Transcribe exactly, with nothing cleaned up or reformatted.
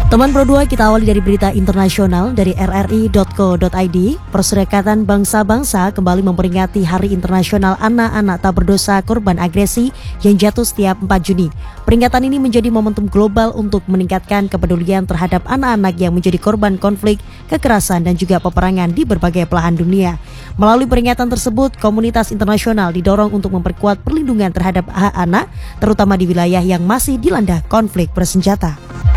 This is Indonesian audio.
Teman Pro dua, kita awali dari berita internasional dari r r i dot co dot i d. Perserikatan Bangsa-Bangsa kembali memperingati Hari Internasional Anak-Anak Tak Berdosa Korban Agresi yang jatuh setiap empat Juni. Peringatan ini menjadi momentum global untuk meningkatkan kepedulian terhadap anak-anak yang menjadi korban konflik, kekerasan, dan juga peperangan di berbagai belahan dunia. Melalui peringatan tersebut, komunitas internasional didorong untuk memperkuat perlindungan terhadap hak anak, terutama di wilayah yang masih dilanda konflik bersenjata.